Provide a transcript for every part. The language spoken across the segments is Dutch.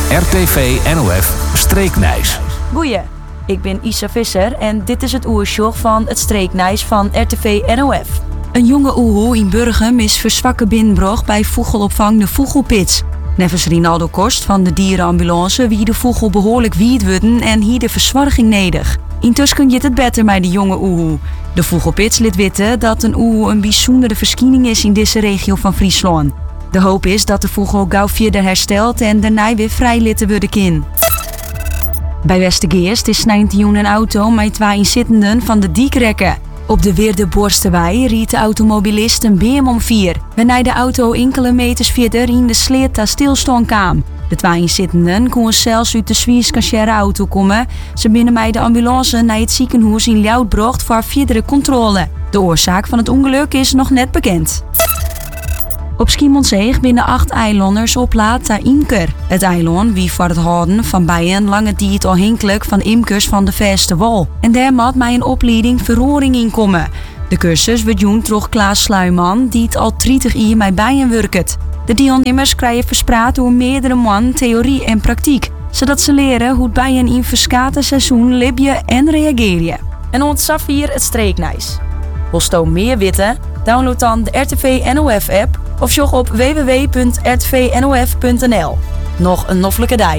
RTV NOF Streeknijs. Goeie, ik ben Isa Visser en dit is het oersjog van het Streeknijs van RTV NOF. Een jonge oehoe in Burgum is verzwakken binnenbrug bij vogelopvang de Vogelpits. Nevens Rinaldo Kost van de dierenambulance wie de vogel behoorlijk wied worden en hier de verzorging nodig. Intussen je het beter met de jonge oehoe. De Vogelpits liet weten dat een oehoe een bijzondere verschijning is in deze regio van Friesland. De hoop is dat de vogel gauw verder herstelt en daarna weer vrij laten worden kan. Bij Westergeest is 19 een auto met 2 inzittenden van de Diekrekken. Op de Weerdeborsterwei riet de automobilist een beam omvier, waarna de auto enkele meters verder in de sleet stilstand kwam. De 2 inzittenden konden zelfs uit de Zwiers-Cachère auto komen. Ze binnen mij de ambulance naar het ziekenhuis in Ljoutbrocht voor verdere controle. De oorzaak van het ongeluk is nog net bekend. Op Schiermonnikoog binnen 8 eilanders op Lata Imker. Het eiland wie voor het houden van bijen lange tijd afhankelijk van imkers van de verste wal. En daar moet mij een opleiding verhoring in komen. De cursus wordt doen door Klaas Sluiman die het al 30 jaar met bijen werkt. De deelnemers krijgen verspraat door meerdere maanden theorie en praktijk, zodat ze leren hoe bijen in verschillende seizoen leven en reageren. En ontzaf hier het Streeknijs. Wil je meer weten? Download dan de RTV NOF app of jog op www.rtvnof.nl. Nog een noffelijke dag.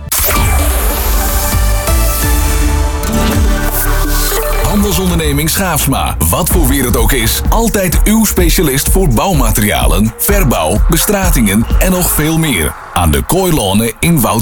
Handelsonderneming Schaafsma. Wat voor weer het ook is, altijd uw specialist voor bouwmaterialen, verbouw, bestratingen en nog veel meer. Aan de Kooilonen in Woudrichem.